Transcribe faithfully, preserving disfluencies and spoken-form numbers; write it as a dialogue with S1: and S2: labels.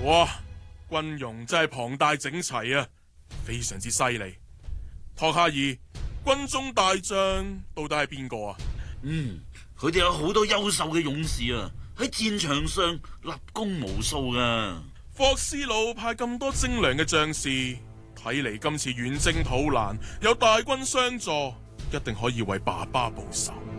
S1: 哇，軍容真係龐大整齊啊，非常之犀利。托哈爾，軍中大將到底係邊個啊？
S2: 嗯，佢哋有好多優秀嘅勇士啊，喺戰場上立功無數噶。
S1: 霍斯魯派咁多精良嘅將士，睇嚟今次遠征土蘭有大軍相助，一定可以為爸爸報仇。